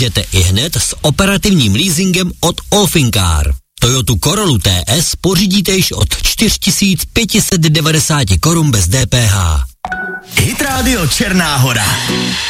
Jezděte ihned s operativním leasingem od Allfincar. Toyotu Corollu TS pořídíte již od 4590 korun bez DPH. Hit Radio Černá Hora.